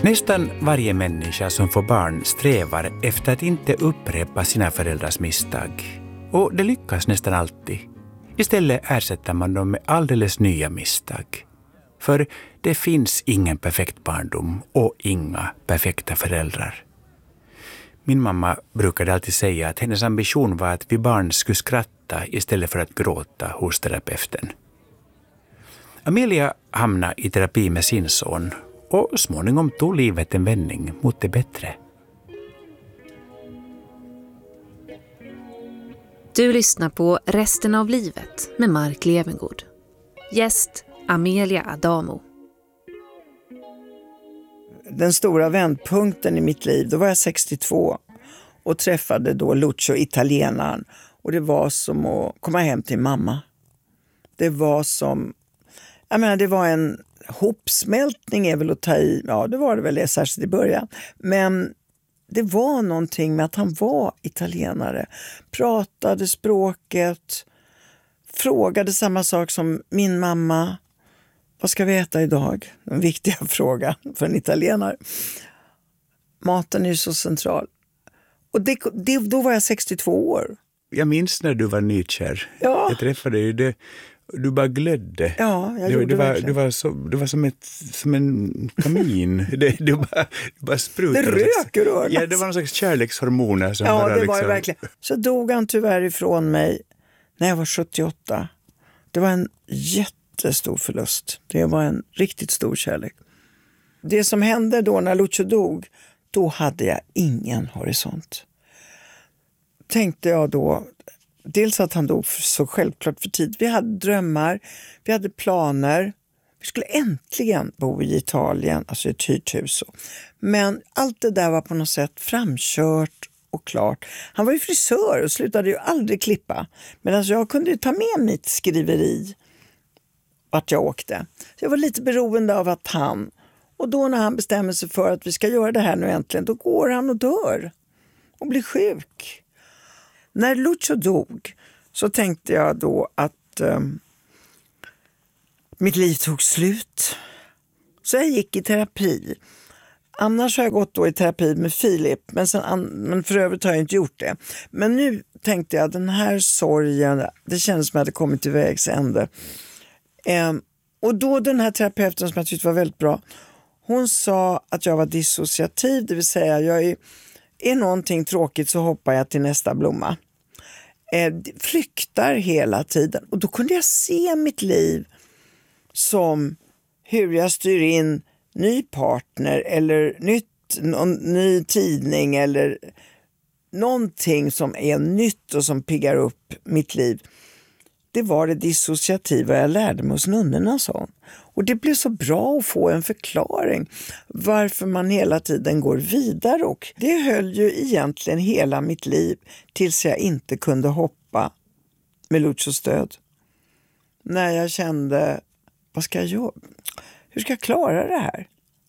Nästan varje människa som får barn strävar efter att inte upprepa sina föräldrars misstag. Och det lyckas nästan alltid. Istället ersätter man dem med alldeles nya misstag. För det finns ingen perfekt barndom och inga perfekta föräldrar. Min mamma brukade alltid säga att hennes ambition var att vi barn skulle skratta istället för att gråta hos terapeuten. Amelia hamnade i terapi med sin son och småningom tog livet en vändning mot det bättre. Du lyssnar på Resten av livet med Mark Levengood. Gäst Amelia Adamo. Den stora vändpunkten i mitt liv, då var jag 62 och träffade då Lucio, italienaren. Och det var som att komma hem till mamma. Det var som, det var en hopsmältning är väl att ta i, ja det var det väl särskilt i början. Men det var någonting med att han var italienare, pratade språket, frågade samma sak som min mamma. Vad ska vi äta idag? En viktig fråga för en italienare. Maten är ju så central. Och då var jag 62 år. Jag minns när du var nykär. Ja. Jag träffade dig. Du bara glödde. Ja, jag gjorde verkligen. Du var som en kamin. Du bara sprutade. Det rök ur öronen. Ja, det var någon slags kärlekshormoner. Som ja, bara det var det verkligen. Så dog han tyvärr ifrån mig när jag var 78. Det var en jättestor förlust. Det var en riktigt stor kärlek. Det som hände då när Lucio dog, då hade jag ingen horisont. Tänkte jag då, dels att han dog så självklart för tid. Vi hade drömmar, vi hade planer. Vi skulle äntligen bo i Italien, alltså i ett hyrt hus. Men allt det där var på något sätt framkört och klart. Han var ju frisör och slutade ju aldrig klippa. Men alltså jag kunde ju ta med mitt skriveri vart jag åkte. Så jag var lite beroende av att han, och då när han bestämmer sig för att vi ska göra det här nu äntligen, då går han och dör och blir sjuk. När Lucio dog så tänkte jag då att mitt liv tog slut. Så jag gick i terapi. Annars har jag gått då i terapi med Filip, men för övrigt har jag inte gjort det. Men nu tänkte jag, den här sorgen, det kändes som att jag hade kommit till vägs ände. Och då den här terapeuten som jag tyckte var väldigt bra, hon sa att jag var dissociativ, det vill säga jag är någonting tråkigt så hoppar jag till nästa blomma. Flyktar hela tiden. Och då kunde jag se mitt liv som hur jag styr in ny partner eller ny tidning eller någonting som är nytt och som piggar upp mitt liv. Det var det dissociativa jag lärde mig hos nunnorna, sa hon. Och det blev så bra att få en förklaring varför man hela tiden går vidare. Och det höll ju egentligen hela mitt liv tills jag inte kunde hoppa med Lucios stöd. När jag kände, vad ska jag göra? Hur ska jag klara det här?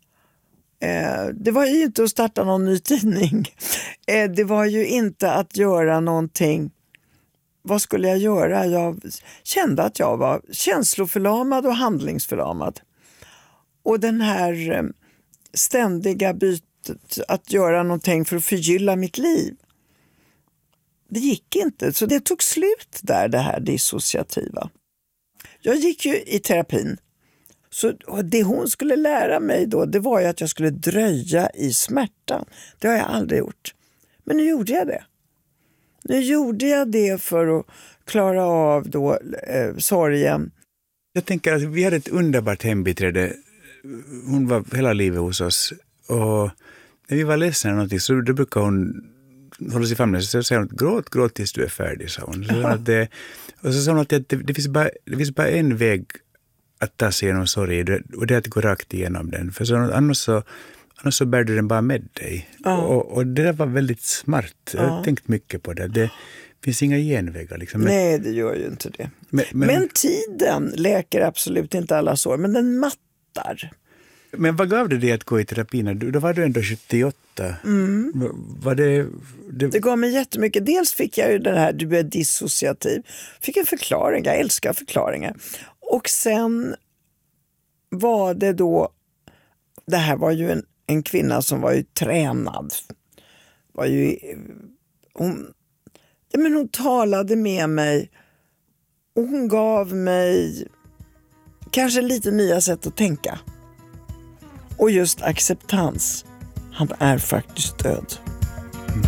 Det var ju inte att starta någon ny tidning. Det var ju inte att göra någonting. Vad skulle jag göra? Jag kände att jag var känsloförlamad och handlingsförlamad. Och den här ständiga bytet att göra någonting för att förgylla mitt liv, det gick inte. Så det tog slut där, det här dissociativa. Jag gick ju i terapin. Så det hon skulle lära mig då, det var ju att jag skulle dröja i smärtan. Det har jag aldrig gjort. Men nu gjorde jag det. Nu gjorde jag det för att klara av då sorgen. Jag tänker att vi hade ett underbart hembiträde. Hon var hela livet hos oss. Och när vi var ledsna eller någonting så då brukade hon hålla sig famnen. Så säger hon, gråt tills du är färdig, sa hon. Och så sa hon att det finns bara en väg att ta sig igenom sorg. Och det är att gå rakt igenom den. För så, annars så bär du den bara med dig. Ja. Och det där var väldigt smart. Jag har tänkt mycket på det. Det finns inga genvägar. Liksom. Nej, det gör ju inte det. Men tiden läker absolut inte alla sår. Men den mattar. Men vad gav det dig att gå i terapin? Då var du ändå 78. Var det gav mig jättemycket. Dels fick jag ju den här, du är dissociativ. Fick en förklaring. Jag älskar förklaringar. Och sen var det då, det här var ju en kvinna som var ju tränad. Hon talade med mig och hon gav mig kanske lite nya sätt att tänka. Och just acceptans. Han är faktiskt död.